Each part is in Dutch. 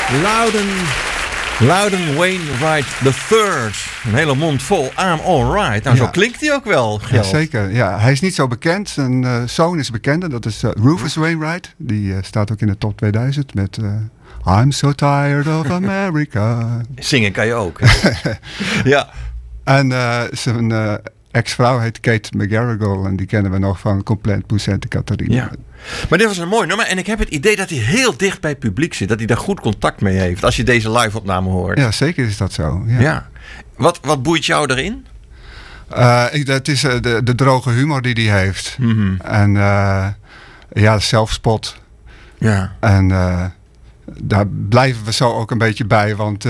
Loudon Wainwright III. Een hele mond vol. I'm alright. Nou, zo klinkt hij ook wel. Ja, zeker. Ja, hij is niet zo bekend. Zijn zoon is bekender. Dat is Rufus Wainwright. Die staat ook in de top 2000 met I'm so tired of America. Zingen kan je ook. Ja. En zijn ex-vrouw heet Kate McGarrigle. En die kennen we nog van Compleet Poussin de Catharina. Ja. Maar dit was een mooi nummer. En ik heb het idee dat hij heel dicht bij het publiek zit. Dat hij daar goed contact mee heeft. Als je deze live-opname hoort. Ja, zeker is dat zo. Ja. Wat boeit jou erin? Het is de droge humor die hij heeft. Mm-hmm. En zelfspot. Ja. En daar blijven we zo ook een beetje bij. Want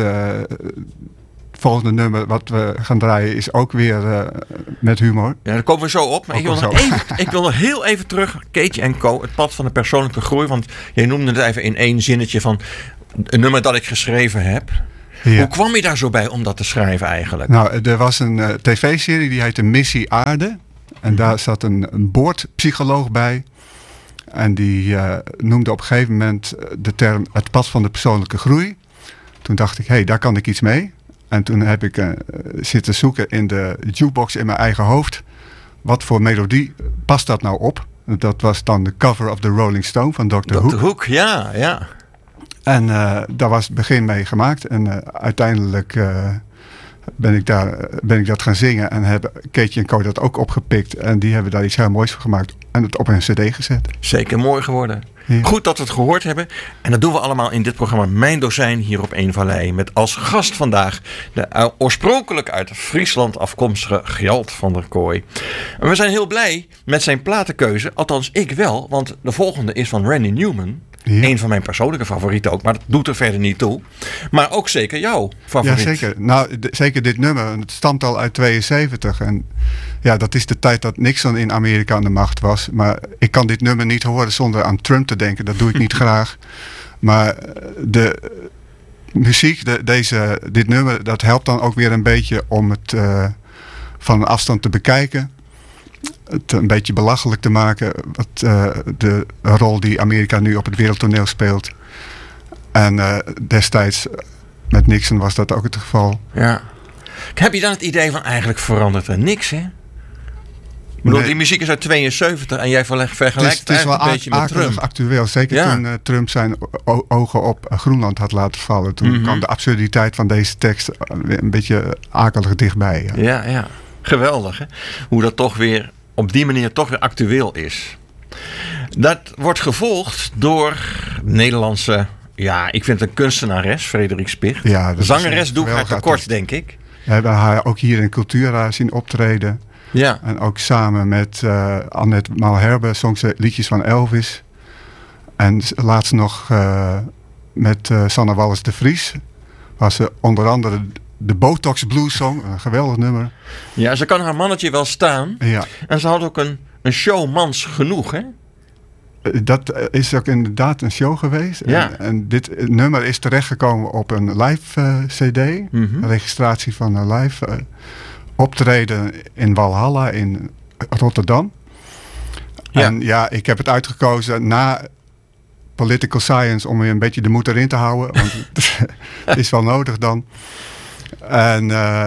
het volgende nummer wat we gaan draaien is ook weer met humor. Ja, daar komen we zo op. Maar ik wil nog heel even terug. Keetje & Co. Het pad van de persoonlijke groei. Want jij noemde het even in één zinnetje van een nummer dat ik geschreven heb. Ja. Hoe kwam je daar zo bij om dat te schrijven eigenlijk? Nou, er was een tv-serie die heette Missie Aarde. En daar zat een boordpsycholoog bij. En die noemde op een gegeven moment de term het pad van de persoonlijke groei. Toen dacht ik, daar kan ik iets mee. En toen heb ik zitten zoeken in de jukebox in mijn eigen hoofd. Wat voor melodie past dat nou op? Dat was dan de cover of The Rolling Stone van Dr. Hook. Ja, ja. En daar was het begin mee gemaakt. En uiteindelijk ben ik dat gaan zingen. En hebben Keetje & Co dat ook opgepikt. En die hebben daar iets heel moois van gemaakt. En het op een cd gezet. Zeker mooi geworden. Ja. Goed dat we het gehoord hebben. En dat doen we allemaal in dit programma Mijn Dozijn hier op Eén Vallei. Met als gast vandaag de oorspronkelijk uit Friesland afkomstige Gjalt van der Kooi. En we zijn heel blij met zijn platenkeuze. Althans ik wel. Want de volgende is van Randy Newman. Ja. Een van mijn persoonlijke favorieten ook. Maar dat doet er verder niet toe. Maar ook zeker jouw favoriet. Ja, zeker. Nou, zeker dit nummer. Het stamt al uit 72. En ja, dat is de tijd dat Nixon in Amerika aan de macht was. Maar ik kan dit nummer niet horen zonder aan Trump te denken. Dat doe ik niet graag. Maar de muziek, dit nummer, dat helpt dan ook weer een beetje om het van een afstand te bekijken. Het een beetje belachelijk te maken. De rol die Amerika nu op het wereldtoneel speelt. En destijds met Nixon was dat ook het geval. Ja. Heb je dan het idee van eigenlijk verandert er niks, hè? Ik bedoel, die muziek is uit 72 en jij vergelijkt het is wel een beetje met Trump. Actueel. Zeker toen Trump zijn ogen op Groenland had laten vallen. Toen kwam de absurditeit van deze tekst een beetje akelig dichtbij. Ja. Geweldig, hè? Hoe dat toch weer op die manier toch weer actueel is. Dat wordt gevolgd door Nederlandse, ik vind een kunstenares, Frederik Spicht. Ja, de zangeres doet haar tekort, denk ik. We hebben haar ook hier in Cultura zien optreden. Ja. En ook samen met Annette Malherbe zong ze liedjes van Elvis. En laatst nog met Sanne Wallis de Vries was ze onder andere de Botox Blues song, een geweldig nummer. Ja, ze kan haar mannetje wel staan. Ja. En ze had ook een showmans genoeg, hè? Dat is ook inderdaad een show geweest. Ja. En dit nummer is terechtgekomen op een live cd. Een registratie van een live optreden in Walhalla in Rotterdam. Ja. En ik heb het uitgekozen na Political Science om weer een beetje de moed erin te houden. Want het is wel nodig dan. En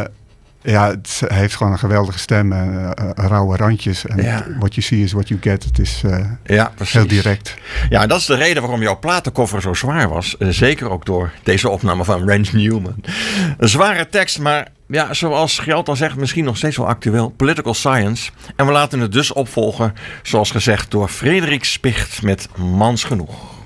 het heeft gewoon een geweldige stem en rauwe randjes. En what you see is what you get. Het is heel direct. Ja, dat is de reden waarom jouw platenkoffer zo zwaar was. Zeker ook door deze opname van Randy Newman. Een zware tekst, maar zoals Gjalt al zegt, misschien nog steeds wel actueel. Political Science. En we laten het dus opvolgen, zoals gezegd, door Frederik Spicht met Mans Genoeg.